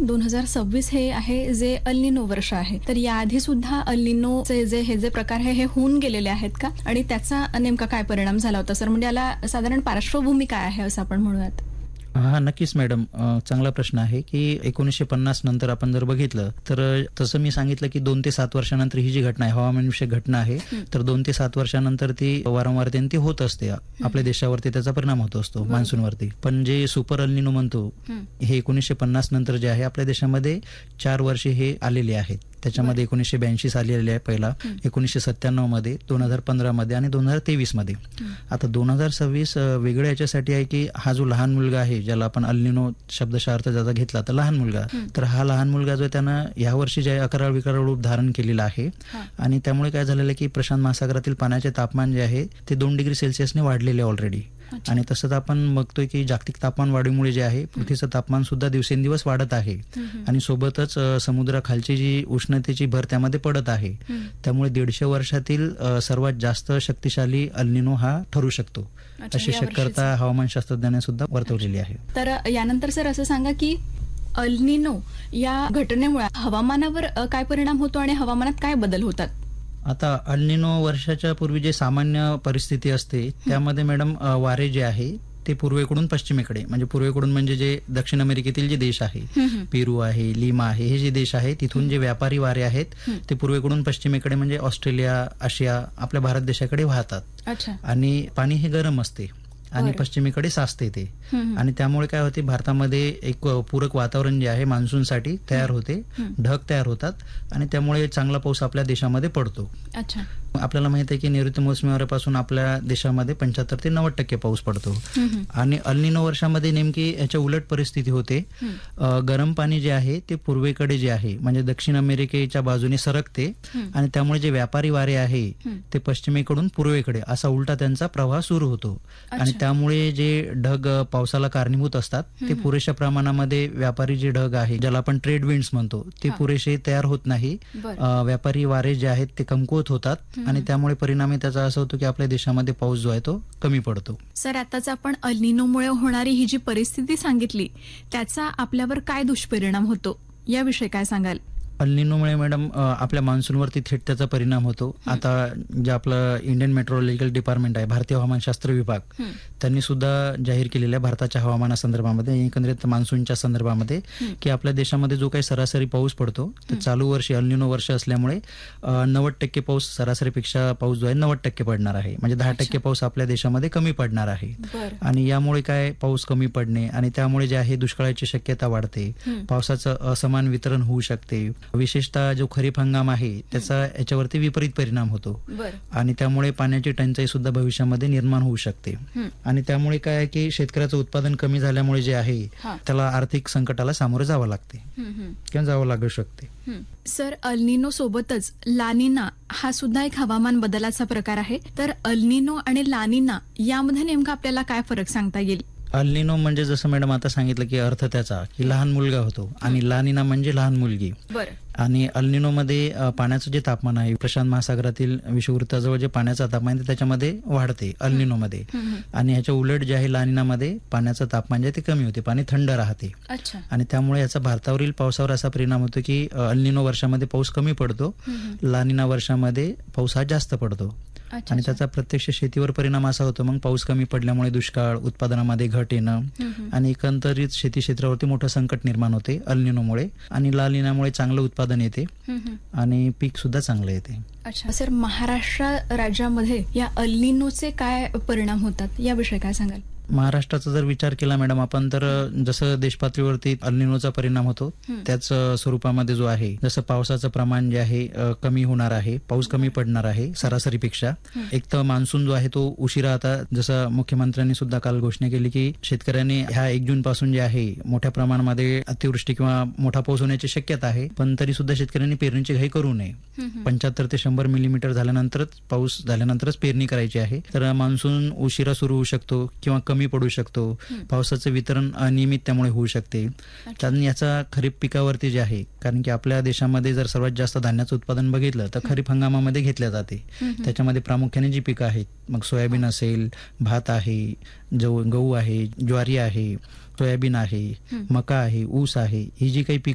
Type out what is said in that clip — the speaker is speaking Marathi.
2026 हे आहे जे अल निनो वर्ष आहे, तर याआधी सुद्धा अल निनोचे हे जे प्रकार आहे हे होऊन गेलेले आहेत का आणि त्याचा नेमका काय परिणाम झाला होता सर? म्हणजे याला साधारण पार्श्वभूमी काय आहे असं आपण म्हणूयात? हा, नक्कीच मॅडम, चांगला प्रश्न आहे की 1950 नंतर आपण जर बघितलं तर तसं मी सांगितलं की 2 ते 7 वर्षानंतर ही जी घटना आहे, हवामानविषयक घटना आहे, तर 2 ते 7 वर्षानंतर ती वारंवारतेने ती होत असते. आपल्या देशावरती त्याचा परिणाम होत असतो, मान्सूनवरती. पण जे सुपर अल निनो म्हणतो हे 1950 नंतर जे आहे आपल्या देशामध्ये 4 वर्षे हे आलेले आहेत. त्याच्यामध्ये 1982 साली आलेले आहे पहिला, 1997 मध्ये, 2015 मध्ये आणि 2023 मध्ये. आता 2026 वेगळं याच्यासाठी आहे की हा जो लहान मुलगा आहे, ज्याला आपण अल निनो शब्दशः अर्थ ज्याचा घेतला तर लहान मुलगा, तर हा लहान मुलगा जो त्यानं यावर्षी जे अकराळ विकराळ रूप धारण केलेलं आहे आणि त्यामुळे काय झालेलं आहे की प्रशांत महासागरातील पाण्याचे तापमान जे आहे ते 2 डिग्री सेल्सिअसने वाढलेले ऑलरेडी. आणि तसंच आपण बघतोय की जागतिक तापमान वाढीमुळे जे आहे पृथ्वीचं तापमान सुद्धा दिवसेंदिवस वाढत आहे आणि सोबतच समुद्राखालची जी उष्णतेची भर त्यामध्ये पडत आहे. त्यामुळे 150 वर्षातील सर्वात जास्त शक्तिशाली अल निनो हा ठरू शकतो, अशी शक्यता हवामान शास्त्रज्ञांनी सुद्धा वर्तवलेली आहे. तर यानंतर सर असं सांगा की अल निनो या घटनेमुळे हवामानावर काय परिणाम होतो आणि हवामानात काय बदल होतात? आता अल निनो वर्षाच्या पूर्वी जे सामान्य परिस्थिती असते त्यामध्ये मॅडम वारे जे आहे ते पूर्वेकडून पश्चिमेकडे, म्हणजे पूर्वेकडून म्हणजे जे दक्षिण अमेरिकेतील जे देश आहे, पेरू आहे, लिमा आहे, हे जे देश आहे तिथून जे व्यापारी वारे आहेत ते पूर्वेकडून पश्चिमेकडे म्हणजे ऑस्ट्रेलिया, आशिया, आपल्या भारत देशाकडे वाहतात. आणि पाणी हे गरम असते आणि पश्चिमेकडे साचते ते, आणि त्यामुळे काय होते, भारतामध्ये एक पूरक वातावरण जे आहे मान्सूनसाठी तयार होते, ढग तयार होतात आणि त्यामुळे चांगला पाऊस आपल्या देशामध्ये पडतो. आपल्याला माहित आहे की नैऋत्य मोसमी वाऱ्यापासून आपल्या देशामध्ये 75 ते 90% पाऊस पडतो. आणि अल निनो वर्षामध्ये नेमकी याच्या उलट परिस्थिती होते. गरम पाणी जे आहे ते पूर्वेकडे जे आहे म्हणजे दक्षिण अमेरिकेच्या बाजूने सरकते आणि त्यामुळे जे व्यापारी वारे आहे ते पश्चिमेकडून पूर्वेकडे असा उलटा त्यांचा प्रवाह सुरू होतो. आणि त्यामुळे जे ढग पावसाला कारणीभूत असतात ते पुरेशा प्रमाणामध्ये व्यापारी जे ढग आहे, ज्याला आपण ट्रेड विंड्स म्हणतो, ते पुरेसे तयार होत नाही. व्यापारी वारे जे आहेत ते कमकुवत होतात आणि त्यामुळे परिणामी त्याचा असं होतो की आपल्या देशामध्ये पाऊस जो आहे तो कमी पडतो. सर, आताच आपण अल निनोमुळे होणारी ही जी परिस्थिती सांगितली त्याचा आपल्यावर काय दुष्परिणाम होतो याविषयी काय सांगाल? अल निनोमुळे मॅडम आपल्या मान्सूनवरती थेट त्याचा परिणाम होतो. आता जे आपलं इंडियन मेट्रोलॉजिकल डिपार्टमेंट आहे, भारतीय हवामानशास्त्र विभाग, त्यांनी सुद्धा जाहीर केलेलं आहे भारताच्या हवामानासंदर्भामध्ये, एकंदरीत मान्सूनच्या संदर्भामध्ये, की आपल्या देशामध्ये जो काही सरासरी पाऊस पडतो तर चालू वर्षी अल निनो वर्ष असल्यामुळे 90% पाऊस सरासरीपेक्षा पाऊस जो आहे 90% पडणार आहे, म्हणजे 10% पाऊस आपल्या देशामध्ये कमी पडणार आहे. आणि यामुळे काय पाऊस कमी पडणे आणि त्यामुळे जे आहे दुष्काळाची शक्यता वाढते, पावसाचं असमान वितरण होऊ शकते. विशेषतः जो खरीप हंगाम आहे त्याचा याच्यावरती विपरीत परिणाम होतो आणि त्यामुळे पाण्याची टंचाई सुद्धा भविष्यामध्ये निर्माण होऊ शकते. आणि त्यामुळे काय आहे की शेतकऱ्याचं उत्पादन कमी झाल्यामुळे जे आहे त्याला आर्थिक संकटाला सामोरे जावं लागते किंवा जावं लागू शकते. सर, अल निनो सोबतच ला निना हा सुद्धा एक हवामान बदलाचा प्रकार आहे, तर अल निनो आणि ला निना यामध्ये नेमका आपल्याला काय फरक सांगता येईल? अल निनो म्हणजे जसं मॅडम आता सांगितलं की अर्थ त्याचा की लहान मुलगा होतो आणि ला निना म्हणजे लहान मुलगी. आणि अल निनो मध्ये पाण्याचं जे तापमान आहे प्रशांत महासागरातील विषुववृत्ताजवळ जे पाण्याचं तापमान आहे त्याच्यामध्ये वाढते अल निनो मध्ये, आणि ह्याच्या उलट जे आहे ला निना मध्ये पाण्याचं तापमान जे ते कमी होते, पाणी थंड राहते. आणि त्यामुळे याचा भारतावरील पावसावर असा परिणाम होतो की अल निनो वर्षामध्ये पाऊस कमी पडतो, ला निना वर्षामध्ये पाऊस हा जास्त पडतो. आणि त्याचा प्रत्यक्ष शेतीवर परिणाम असा होतो, मग पाऊस कमी पडल्यामुळे दुष्काळ, उत्पादनामध्ये घट येणं आणि एकंदरीत शेती क्षेत्रावरती मोठं संकट निर्माण होते अल निनोमुळे. आणि ला निनामुळे चांगलं उत्पादन येते आणि पीक सुद्धा चांगलं येते. अच्छा सर, महाराष्ट्र राज्यामध्ये या अल निनोचे काय परिणाम होतात याविषयी काय सांगाल? महाराष्ट्राचा जर विचार केला मॅडम आपण तर जसं देश पातळीवरती अल निनोचा परिणाम होतो त्याच स्वरूपामध्ये जो आहे, जसं पावसाचं प्रमाण जे आहे कमी होणार आहे, पाऊस कमी पडणार आहे सरासरीपेक्षा. एक तर मान्सून जो आहे तो उशिरा, आता जसं मुख्यमंत्र्यांनी सुद्धा काल घोषणा केली की शेतकऱ्यांनी ह्या 1 जून पासून जे आहे मोठ्या प्रमाणामध्ये अतिवृष्टी किंवा मोठा पाऊस होण्याची शक्यता आहे, पण तरी सुद्धा शेतकऱ्यांनी पेरणीची घाई करू नये. 75 ते 100 मिलीमीटर झाल्यानंतरच पाऊस झाल्यानंतरच पेरणी करायची आहे. तर मान्सून उशिरा सुरू होऊ शकतो किंवा कमी पडू शकतो, पावसाचं वितरण अनियमित त्यामुळे होऊ शकते. त्यातून याचा खरीप पिकावरती जे आहे, कारण की आपल्या देशामध्ये जर सर्वात जास्त धान्याचं उत्पादन बघितलं तर खरीप हंगामामध्ये घेतल्या जाते. त्याच्यामध्ये प्रामुख्याने जी पिकं आहेत, मग सोयाबीन असेल, भात आहे, गहू आहे, ज्वारी आहे, सोयाबीन आहे, मका आहे, ऊस आहे, ही जी काही पिकं